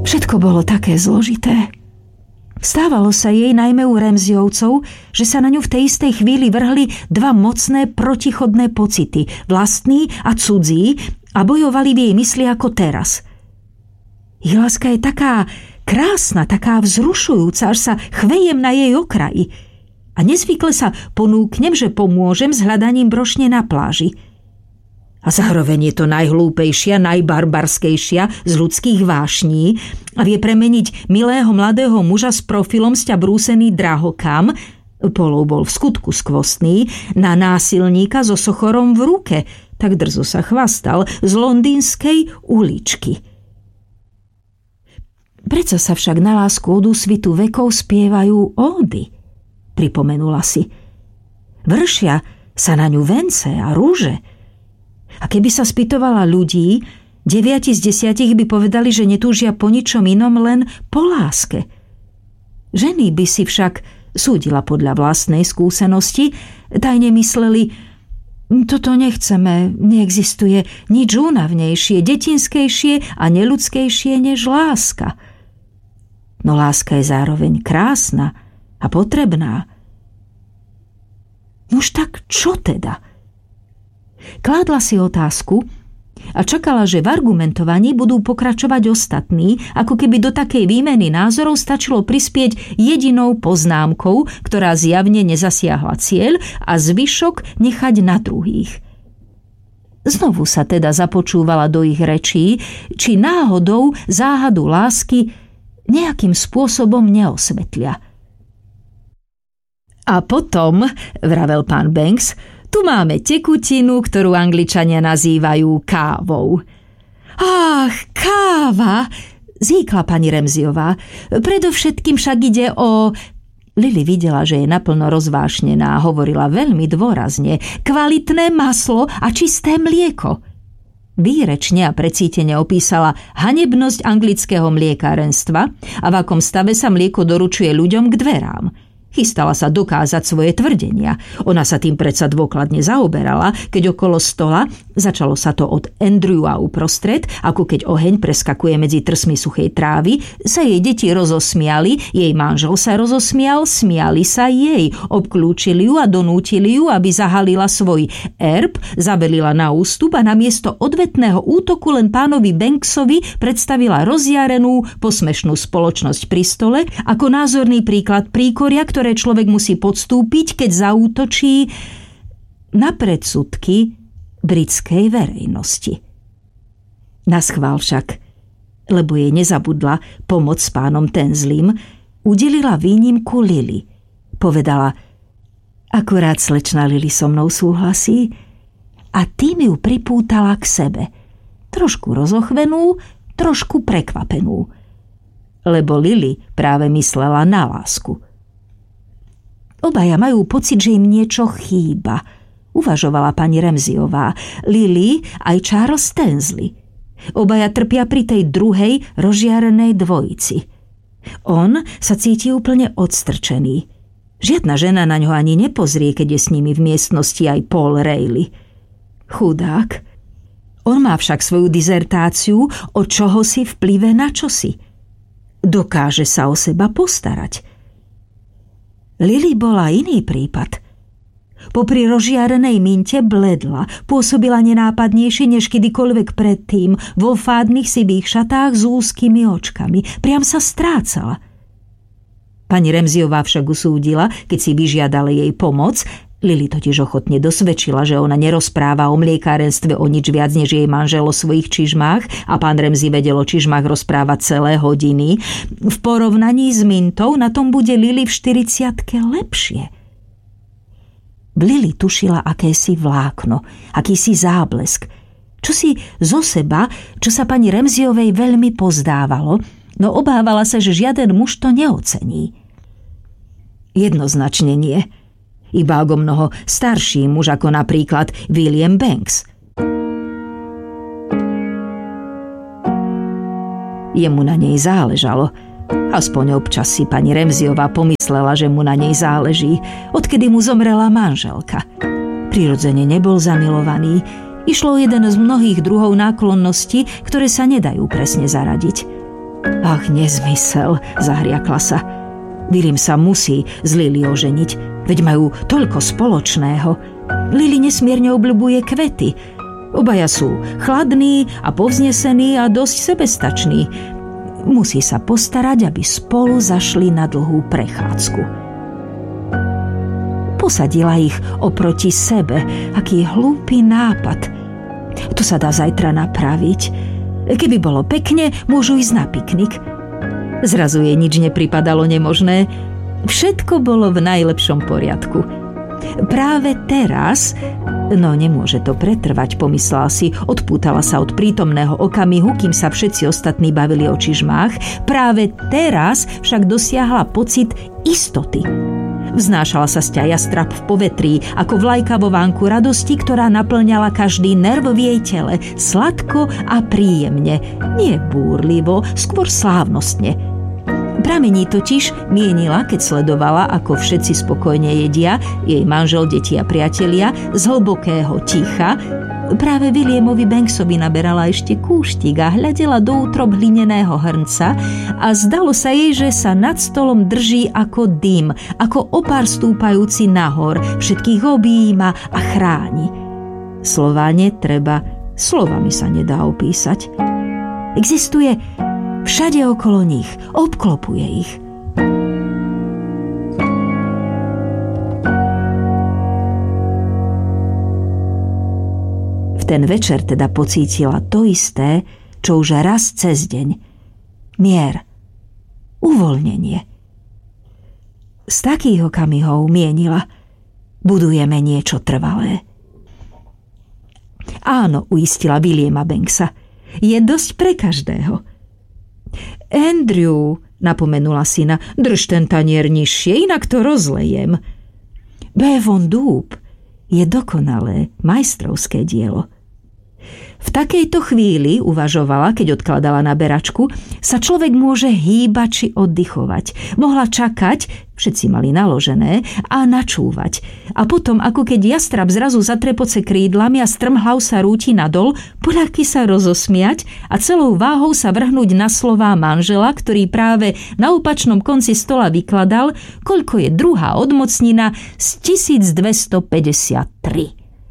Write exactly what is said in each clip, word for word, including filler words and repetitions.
Všetko bolo také zložité. Stávalo sa jej najmä u Ramseyovcov, že sa na ňu v tej istej chvíli vrhli dva mocné protichodné pocity, vlastný a cudzí, a bojovali v jej mysli ako teraz. Ich láska je taká krásna, taká vzrušujúca, až sa chvejem na jej okraji. A nezvykle sa ponúknem, že pomôžem s hľadaním brošne na pláži. A zároveň je to najhlúpejšia, najbarbarskejšia z ľudských vášní a vie premeniť milého mladého muža s profilom sťa brúsený drahokam, Polov bol v skutku skvostný, na násilníka so sochorom v ruke, tak drzo sa chvastal, z londýnskej uličky. Prečo sa však na lásku od úsvitu vekov spievajú ódy, pripomenula si. Vršia sa na ňu vence a rúže. A keby sa spýtovala ľudí, deviati z desiatich by povedali, že netúžia po ničom inom, len po láske. Ženy by si však, súdila podľa vlastnej skúsenosti, tajne mysleli, toto nechceme, neexistuje nič únavnejšie, detinskejšie a neľudskejšie než láska. No láska je zároveň krásna a potrebná. Už tak čo teda? Kládla si otázku a čakala, že v argumentovaní budú pokračovať ostatní, ako keby do takej výmeny názorov stačilo prispieť jedinou poznámkou, ktorá zjavne nezasiahla cieľ, a zvyšok nechať na druhých. Znovu sa teda započúvala do ich rečí, či náhodou záhadu lásky nejakým spôsobom neosvetlia. A potom, vravel pán Banks, tu máme tekutinu, ktorú Angličania nazývajú kávou. Ach, káva, zíkla pani Ramseyová. Predovšetkým však ide o... Lily videla, že je naplno rozvášnená a hovorila veľmi dôrazne. Kvalitné maslo a čisté mlieko. Výrečne a precítene opísala hanebnosť anglického mliekárenstva a v akom stave sa mlieko doručuje ľuďom k dverám. Chystala sa dokázať svoje tvrdenia. Ona sa tým predsa dôkladne zaoberala, keď okolo stola, začalo sa to od Andrewa uprostred, ako keď oheň preskakuje medzi trsmi suchej trávy, sa jej deti rozosmiali, jej manžel sa rozosmial, smiali sa jej, obklúčili ju a donútili ju, aby zahalila svoj erb, zabelila na ústup a namiesto odvetného útoku len pánovi Banksovi predstavila rozjarenú, posmešnú spoločnosť pri stole ako názorný príklad príkoria, ktoré človek musí podstúpiť, keď zaútočí na predsudky britskej verejnosti. Naschvál však, lebo jej nezabudla pomoc s pánom Tenzlim, udelila výnimku Lily. Povedala, akurát slečna Lily so mnou súhlasí, a tým ju pripútala k sebe. Trošku rozochvenú, trošku prekvapenú. Lebo Lily práve myslela na lásku. Obaja majú pocit, že im niečo chýba, uvažovala pani Ramseyová. Lily aj Charles Tansley. Obaja trpia pri tej druhej rozžiarenej dvojici. On sa cíti úplne odstrčený. Žiadna žena na ňo ani nepozrie, keď je s nimi v miestnosti aj Paul Rayleigh. Chudák. On má však svoju dizertáciu o čohosi vplyve na čosi. Dokáže sa o seba postarať. Lily bola iný prípad. Popri rozžiarenej minte bledla, pôsobila nenápadnejšie než kedykoľvek predtým, vo fádnych sivých šatách s úzkými očkami. Priam sa strácala. Pani Ramseyová však usúdila, keď si vyžiadala jej pomoc, Lily totiž ochotne dosvedčila, že ona nerozpráva o mliekárenstve o nič viac než jej manžel o svojich čižmách a pán Ramsey vedel o čižmách rozprávať celé hodiny. V porovnaní s mintou na tom bude Lily v štyridsiatke lepšie. V Lily tušila akési vlákno, akýsi záblesk, čosi zo seba, čo sa pani Ramseyovej veľmi pozdávalo, no obávala sa, že žiaden muž to neocení. Jednoznačne nie. Iba o mnoho starší muž ako napríklad William Banks. Jemu na nej záležalo. Aspoň občas si pani Ramseyová pomyslela, že mu na nej záleží, odkedy mu zomrela manželka. Prirodzene nebol zamilovaný. Išlo jeden z mnohých druhov náklonností, ktoré sa nedajú presne zaradiť. A Ach, nezmysel, zahriakla sa. William sa musí z Lily oženiť, veď majú toľko spoločného. Lily nesmierne obľubuje kvety. Obaja sú chladní a povznesení a dosť sebestační. Musí sa postarať, aby spolu zašli na dlhú prechádzku. Posadila ich oproti sebe. Aký hlúpy nápad. To sa dá zajtra napraviť. Keby bolo pekne, môžu ísť na piknik. Zrazu jej nič nepripadalo nemožné. Všetko bolo v najlepšom poriadku. Práve teraz, no nemôže to pretrvať, pomyslela si, odpútala sa od prítomného okamihu, kým sa všetci ostatní bavili o čižmách. Práve teraz však dosiahla pocit istoty. Vznášala sa z ťa jastrab v povetrí, ako vlajka vo vánku radosti, ktorá naplňala každý nerv v jej tele, sladko a príjemne, nie búrlivo, skôr slávnostne. Pramení totiž, mienila, keď sledovala, ako všetci spokojne jedia, jej manžel, deti a priatelia, z hlbokého ticha. Práve Williamovi Banksovi naberala ešte kúštik a hľadela do útrob hlineného hrnca a zdalo sa jej, že sa nad stolom drží ako dym, ako opár stúpajúci nahor, všetkých objíma a chráni. Slová netreba, slovami sa nedá opísať. Existuje všade okolo nich, obklopuje ich. Ten večer teda pocítila to isté, čo už raz cez deň. Mier. Uvoľnenie. Z takých okamihov mienila, budujeme niečo trvalé. Áno, uistila Williama Banksa. Je dosť pre každého. Andrew, napomenula syna, drž ten tanier nižšie, inak to rozlejem. Bevon dúb je dokonalé, majstrovské dielo. V takejto chvíli, uvažovala, keď odkladala na beračku, sa človek môže hýbať či oddychovať. Mohla čakať, všetci mali naložené, a načúvať. A potom, ako keď jastrab zrazu zatrepoce krídlami a strmhlav sa rúti nadol, poľahky sa rozosmiať a celou váhou sa vrhnúť na slová manžela, ktorý práve na opačnom konci stola vykladal, koľko je druhá odmocnina z tisícdvestopäťdesiattri.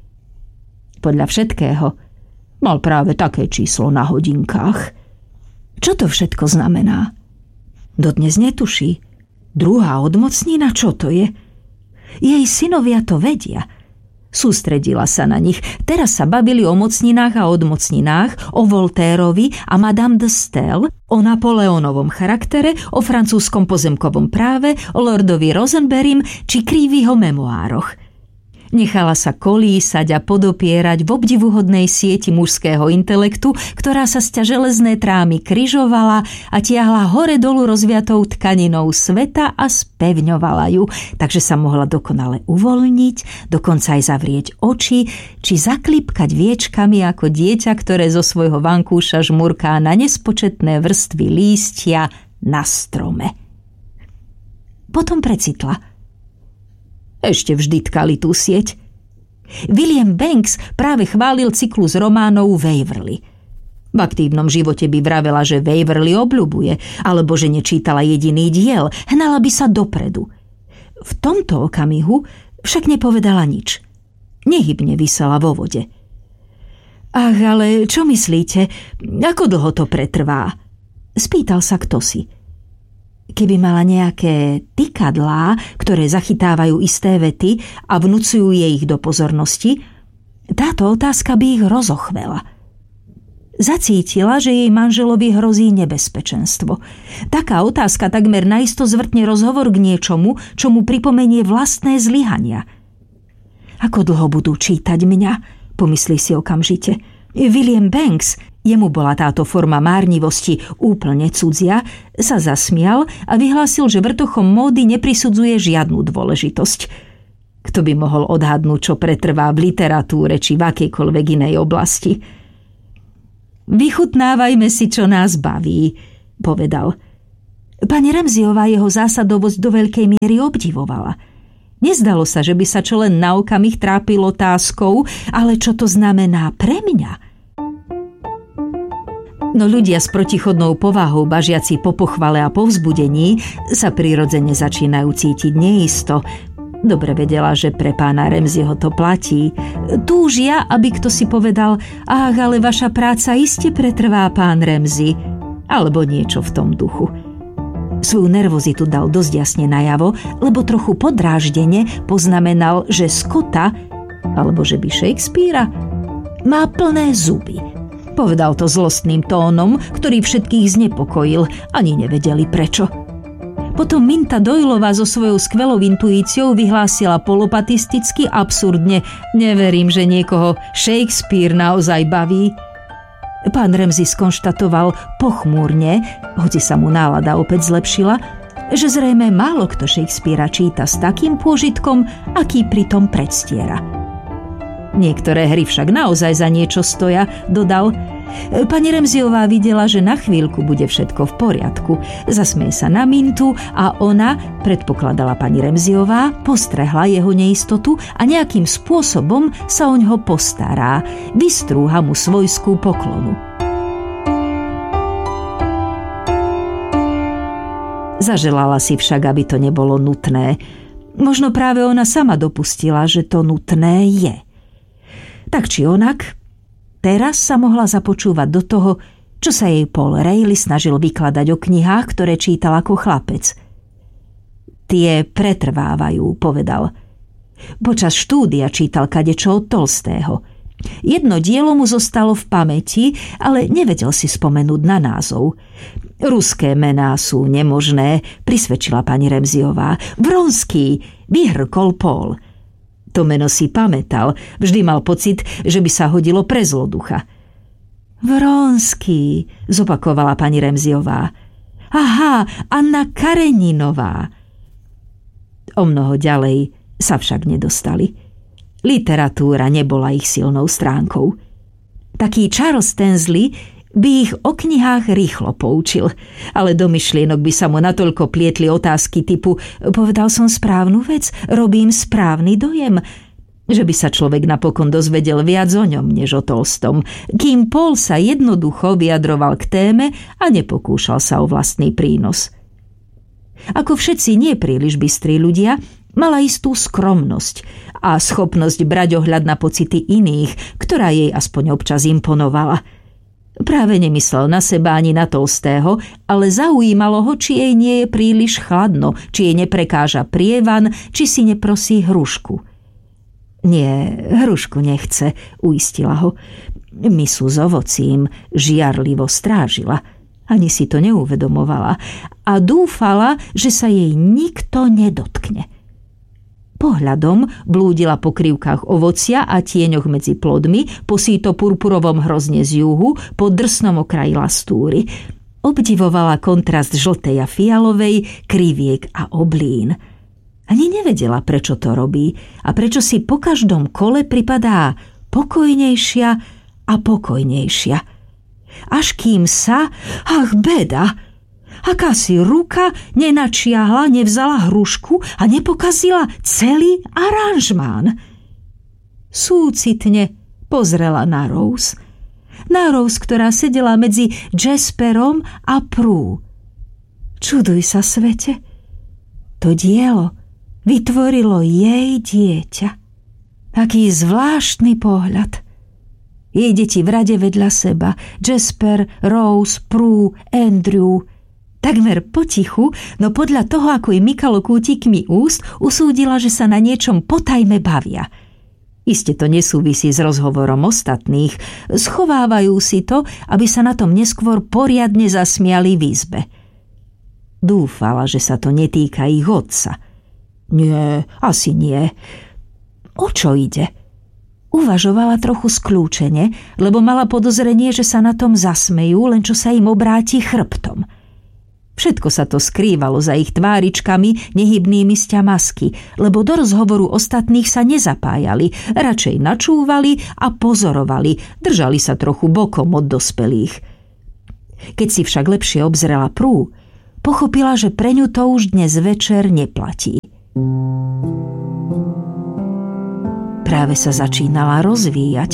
Podľa všetkého mal práve také číslo na hodinkách. Čo to všetko znamená? Dodnes netuší. Druhá odmocnina, čo to je? Jej synovia to vedia. Sústredila sa na nich. Teraz sa bavili o mocninách a odmocninách, o Voltaireovi a Madame de Staël, o Napoleónovom charaktere, o francúzskom pozemkovom práve, o lordovi Rosenberrym či Creevyho memoároch. Nechala sa kolísať a podopierať v obdivuhodnej sieti mužského intelektu, ktorá sa sťa železné trámy križovala a tiahla hore dolu rozviatou tkaninou sveta a spevňovala ju, takže sa mohla dokonale uvoľniť, dokonca aj zavrieť oči, či zaklipkať viečkami ako dieťa, ktoré zo svojho vankúša žmurká na nespočetné vrstvy lístia na strome. Potom precitla. Ešte vždy tkali tú sieť. William Banks práve chválil cyklus románov Waverley. V aktívnom živote by vravela, že Waverley obľubuje, alebo že nečítala jediný diel, hnala by sa dopredu. V tomto okamihu však nepovedala nič. Nehybne visela vo vode. Ach, ale čo myslíte, ako dlho to pretrvá? Spýtal sa kdosi. Keby mala nejaké tykadlá, ktoré zachytávajú isté vety a vnúcujú jej ich do pozornosti, táto otázka by ich rozochvela. Zacítila, že jej manželovi hrozí nebezpečenstvo. Taká otázka takmer naisto zvrtne rozhovor k niečomu, čo mu pripomenie vlastné zlyhania. Ako dlho budú čítať mňa? Pomyslí si okamžite. William Banks, jemu bola táto forma márnivosti úplne cudzia, sa zasmial a vyhlásil, že vrtochom módy neprisudzuje žiadnu dôležitosť. Kto by mohol odhadnúť, čo pretrvá v literatúre či v akejkoľvek inej oblasti? Vychutnávajme si, čo nás baví, povedal. Pani Ramseyová jeho zásadovosť do veľkej miery obdivovala. Nezdalo sa, že by sa čo len na okamih trápil otázkou, ale čo to znamená pre mňa? No ľudia s protichodnou povahou, bažiaci po pochvale a povzbudení, sa prirodzene začínajú cítiť neisto. Dobre vedela, že pre pána Ramsayho to platí. Túžia, aby kto si povedal: ach, ale vaša práca iste pretrvá, pán Ramsay. Alebo niečo v tom duchu. Svoju nervozitu dal dosť jasne najavo, lebo trochu podráždene poznamenal, že Scotta, alebo že by Shakespearea, má plné zuby. Povedal to zlostným tónom, ktorý všetkých znepokojil, ani nevedeli prečo. Potom Minta Doyleová so svojou skvelou intuíciou vyhlásila polopatisticky absurdne: neverím, že niekoho Shakespeare naozaj baví. Pán Ramsay skonštatoval pochmúrne, hoci sa mu nálada opäť zlepšila, že zrejme málo kto Shakespearea číta s takým pôžitkom, aký pritom predstiera. Niektoré hry však naozaj za niečo stoja, dodal. Pani Ramsayová videla, že na chvíľku bude všetko v poriadku. Zasmeje sa na Mintu a ona, predpokladala pani Ramsayová, postrehla jeho neistotu a nejakým spôsobom sa oňho postará. Vystrúha mu svojskú poklonu. Zaželala si však, aby to nebolo nutné. Možno práve ona sama dopustila, že to nutné je. Tak či onak, teraz sa mohla započúvať do toho, čo sa jej Paul Rayleigh snažil vykladať o knihách, ktoré čítal ako chlapec. Tie pretrvávajú, povedal. Počas štúdia čítal kadečo od Tolstého. Jedno dielo mu zostalo v pamäti, ale nevedel si spomenúť na názov. Ruské mená sú nemožné, prisvedčila pani Ramsayová. Vronský, vyhrkol Paul. To meno si pamätal, vždy mal pocit, že by sa hodilo pre zloducha. Vronský, zopakovala pani Ramsayová. Aha, Anna Kareninová. O mnoho ďalej sa však nedostali. Literatúra nebola ich silnou stránkou. Taký Charles Tansley by ich o knihách rýchlo poučil, ale do myšlienok by sa mu natoľko plietli otázky typu: povedal som správnu vec, robím správny dojem, že by sa človek napokon dozvedel viac o ňom než o Tolstom, kým Paul sa jednoducho vyjadroval k téme a nepokúšal sa o vlastný prínos. Ako všetci nepríliš bystrí ľudia, mala istú skromnosť a schopnosť brať ohľad na pocity iných, ktorá jej aspoň občas imponovala. Práve nemyslel na seba ani na Tolstého, ale zaujímalo ho, či jej nie je príliš chladno, či jej neprekáža prievan, či si neprosí hrušku. Nie, hrušku nechce, uistila ho. Misu s ovocím žiarlivo strážila. Ani si to neuvedomovala a dúfala, že sa jej nikto nedotkne. Pohľadom blúdila po krivkách ovocia a tieňoch medzi plodmi, po síto purpurovom hrozne z juhu, po drsnom okraji lastúry. Obdivovala kontrast žltej a fialovej, kriviek a oblín. Ani nevedela, prečo to robí a prečo si po každom kole pripadá pokojnejšia a pokojnejšia. Až kým sa, ach beda, akási ruka nenačiahla, nevzala hrušku a nepokazila celý aranžmán. Súcitne pozrela na Rose. Na Rose, ktorá sedela medzi Jasperom a Prue. Čuduj sa, svete. To dielo vytvorilo jej dieťa. Taký zvláštny pohľad. Jej deti v rade vedľa seba. Jasper, Rose, Prue, Andrew. Takmer potichu, no podľa toho, ako jej mykalo kútikmi úst, usúdila, že sa na niečom potajme bavia. Iste to nesúvisí s rozhovorom ostatných. Schovávajú si to, aby sa na tom neskôr poriadne zasmiali v izbe. Dúfala, že sa to netýka ich otca. Nie, asi nie. O čo ide? Uvažovala trochu skľúčene, lebo mala podozrenie, že sa na tom zasmejú, len čo sa im obráti chrbtom. Všetko sa to skrývalo za ich tváričkami, nehybnými sťa masky, lebo do rozhovoru ostatných sa nezapájali, radšej načúvali a pozorovali, držali sa trochu bokom od dospelých. Keď si však lepšie obzrela Prue, pochopila, že pre ňu to už dnes večer neplatí. Práve sa začínala rozvíjať.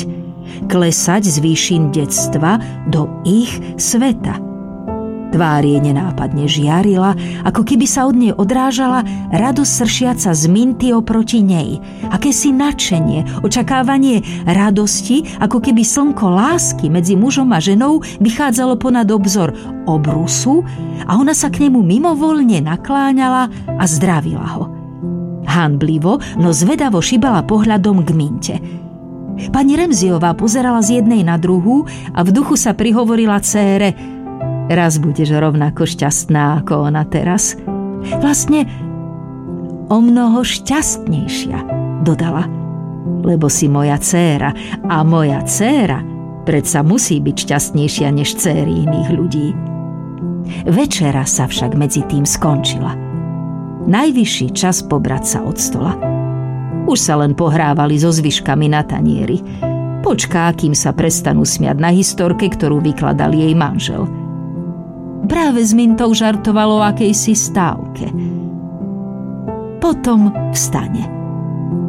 klesať z výšin detstva do ich sveta. Tvár jej nenápadne žiarila, ako keby sa od nej odrážala radosť sršiaca z minty oproti nej. Akési nadšenie, očakávanie radosti, ako keby slnko lásky medzi mužom a ženou vychádzalo ponad obzor obrusu a ona sa k nemu mimovoľne nakláňala a zdravila ho. Hanblivo, no zvedavo šibala pohľadom k minte. Pani Remziová pozerala z jednej na druhú a v duchu sa prihovorila dcére: raz budeš rovnako šťastná ako ona teraz. Vlastne o mnoho šťastnejšia, dodala. Lebo si moja dcéra a moja dcéra predsa musí byť šťastnejšia než dcéry iných ľudí. Večera sa však medzi tým skončila. Najvyšší čas pobrať sa od stola. Už sa len pohrávali so zvyškami na tanieri. Počká, kým sa prestanú smiať na historke, ktorú vykladal jej manžel. Práve s mintou žartovalo o akejsi stávke. Potom vstane.